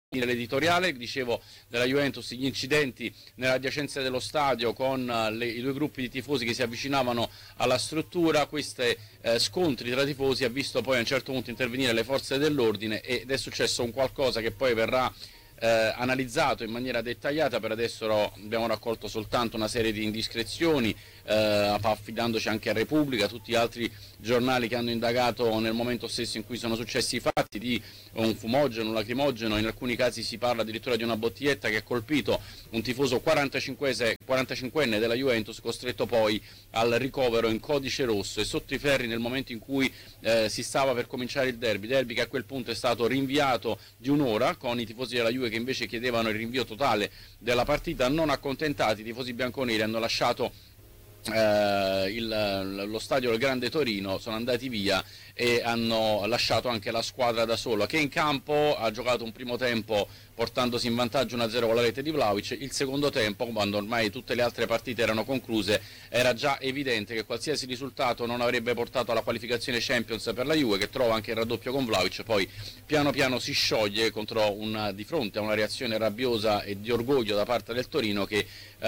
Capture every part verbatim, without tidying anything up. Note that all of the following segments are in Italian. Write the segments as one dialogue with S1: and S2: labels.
S1: l'editoriale, dicevo della Juventus, gli incidenti nelle adiacenze dello stadio con le, i due gruppi di tifosi che si avvicinavano alla struttura. Questi eh, scontri tra tifosi ha visto poi a un certo punto intervenire le forze dell'ordine ed è successo un qualcosa che poi verrà eh, analizzato in maniera dettagliata. Per adesso abbiamo raccolto soltanto una serie di indiscrezioni, eh, affidandoci anche a Repubblica, tutti gli altri giornali che hanno indagato nel momento stesso in cui sono successi i fatti, di un fumogeno, un lacrimogeno. In alcuni casi si parla addirittura di una bottiglietta che ha colpito un tifoso quarantacinquenne della Juventus, costretto poi al ricovero in codice rosso e sotto i ferri nel momento in cui eh, si stava per cominciare il derby, derby che a quel punto è stato rinviato di un'ora, con i tifosi della Juve che invece chiedevano il rinvio totale della partita. Non accontentati, i tifosi bianconeri hanno lasciato Eh, il, lo stadio del Grande Torino, sono andati via e hanno lasciato anche la squadra da sola, che in campo ha giocato un primo tempo portandosi in vantaggio uno a zero con la rete di Vlahovic. Il secondo tempo, quando ormai tutte le altre partite erano concluse, era già evidente che qualsiasi risultato non avrebbe portato alla qualificazione Champions per la Juve, che trova anche il raddoppio con Vlahovic, poi piano piano si scioglie contro una, di fronte a una reazione rabbiosa e di orgoglio da parte del Torino, che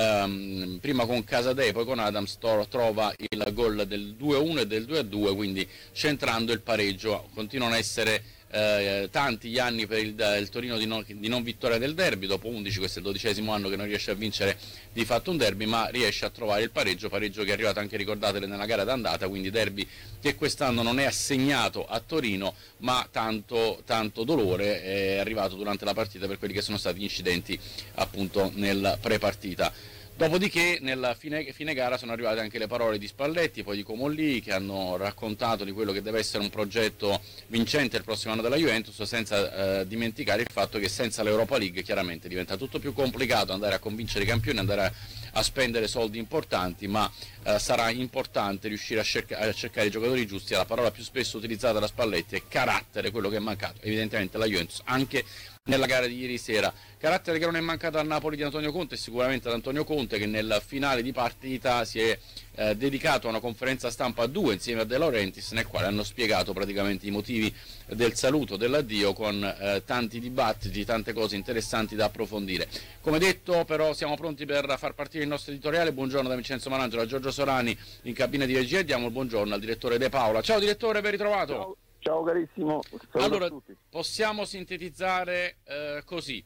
S1: ehm, prima con Casadei poi con Adams trova il gol del due a uno e del due a due, quindi centrando il pareggio. Continuano a essere eh, tanti gli anni per il, il Torino di non, di non vittoria del derby, dopo undici, questo è il dodicesimo anno che non riesce a vincere di fatto un derby, ma riesce a trovare il pareggio, pareggio che è arrivato anche, ricordatele, nella gara d'andata, quindi derby che quest'anno non è assegnato a Torino, ma tanto, tanto dolore è arrivato durante la partita per quelli che sono stati gli incidenti appunto nel pre-partita. Dopodiché nella fine, fine gara sono arrivate anche le parole di Spalletti, poi di Comolli, che hanno raccontato di quello che deve essere un progetto vincente il prossimo anno della Juventus, senza eh, dimenticare il fatto che senza l'Europa League chiaramente diventa tutto più complicato andare a convincere i campioni, andare a, a spendere soldi importanti, ma eh, sarà importante riuscire a, cerca, a cercare i giocatori giusti. La parola più spesso utilizzata da Spalletti è carattere, quello che è mancato evidentemente alla Juventus anche nella gara di ieri sera, carattere che non è mancato al Napoli di Antonio Conte, e sicuramente ad Antonio Conte, che nel finale di partita si è eh, dedicato a una conferenza stampa a due insieme a De Laurentiis, nel quale hanno spiegato praticamente i motivi del saluto, dell'addio, con eh, tanti dibattiti, tante cose interessanti da approfondire. Come detto, però, siamo pronti per far partire il nostro editoriale. Buongiorno da Vincenzo Malangelo, da Giorgio Sorani in cabina di regia, e diamo il buongiorno al direttore De Paola. Ciao direttore, ben ritrovato.
S2: Ciao. Ciao carissimo.
S1: Allora, possiamo sintetizzare eh, così: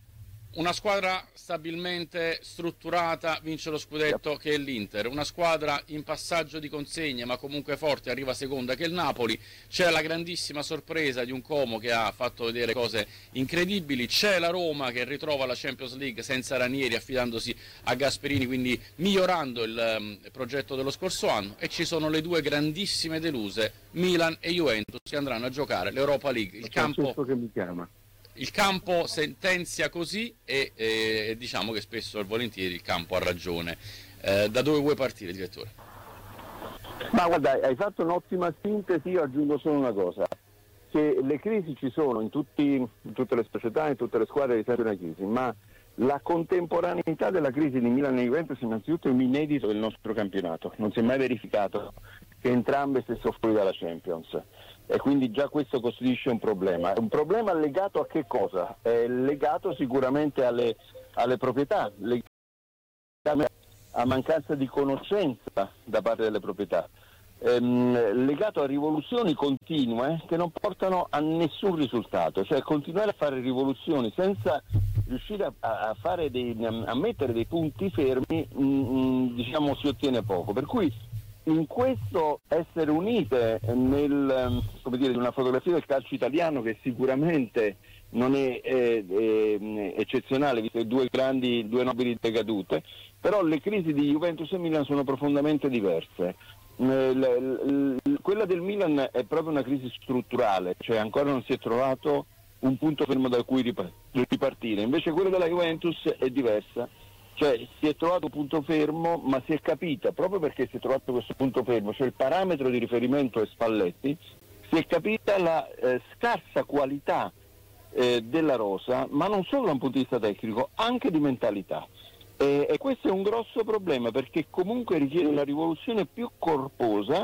S1: una squadra stabilmente strutturata vince lo scudetto, yep, che è l'Inter, una squadra in passaggio di consegne ma comunque forte arriva seconda, che è il Napoli, c'è la grandissima sorpresa di un Como che ha fatto vedere cose incredibili, c'è la Roma che ritrova la Champions League senza Ranieri, affidandosi a Gasperini, quindi migliorando il um, progetto dello scorso anno, e ci sono le due grandissime deluse, Milan e Juventus, che andranno a giocare l'Europa League. Il campo
S2: che mi chiama.
S1: Il campo sentenzia così e eh, diciamo che spesso e volentieri il campo ha ragione. Eh, da dove vuoi partire, direttore?
S2: Ma guarda, hai fatto un'ottima sintesi. Io aggiungo solo una cosa: che le crisi ci sono in, tutti, in tutte le società, in tutte le squadre, di sempre una crisi, ma la contemporaneità della crisi di Milan e Juventus innanzitutto è un inedito del nostro campionato. Non si è mai verificato che entrambe stessero fuori dalla Champions, e quindi già questo costituisce un problema. È un problema legato a che cosa? È legato sicuramente alle, alle proprietà, legato a mancanza di conoscenza da parte delle proprietà, ehm, legato a rivoluzioni continue che non portano a nessun risultato. Cioè, continuare a fare rivoluzioni senza riuscire a, a, fare dei, a mettere dei punti fermi, mh, mh, diciamo, si ottiene poco. Per cui in questo essere unite nel, come dire, una fotografia del calcio italiano che sicuramente non è, è, è eccezionale, visto due grandi, due nobili decadute, però le crisi di Juventus e Milan sono profondamente diverse. Quella del Milan è proprio una crisi strutturale, cioè ancora non si è trovato un punto fermo da cui ripartire, invece quella della Juventus è diversa. Cioè si è trovato un punto fermo, ma si è capita, proprio perché si è trovato questo punto fermo, cioè il parametro di riferimento è Spalletti, si è capita la eh, scarsa qualità eh, della rosa, ma non solo da un punto di vista tecnico, anche di mentalità. E, e questo è un grosso problema, perché comunque richiede una rivoluzione più corposa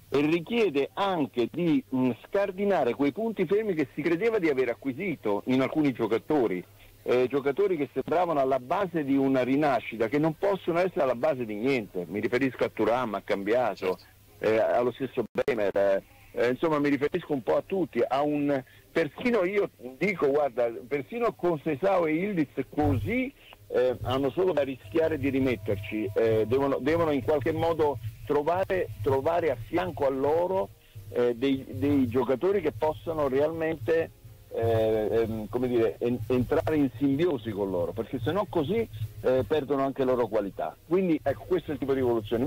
S2: e richiede anche di mh, scardinare quei punti fermi che si credeva di aver acquisito in alcuni giocatori, eh, giocatori che sembravano alla base di una rinascita, che non possono essere alla base di niente. Mi riferisco a Thuram, a Cambiaso, eh, allo stesso Bremer, eh, eh, insomma mi riferisco un po' a tutti, a un, persino io dico, guarda, persino con Seisao e Yildiz così eh, hanno solo da rischiare di rimetterci, eh, devono, devono in qualche modo trovare, trovare a fianco a loro eh, dei, dei giocatori che possano realmente eh, ehm, come dire, en- entrare in simbiosi con loro, perché sennò così eh, perdono anche loro qualità. Quindi ecco, questo è il tipo di evoluzione.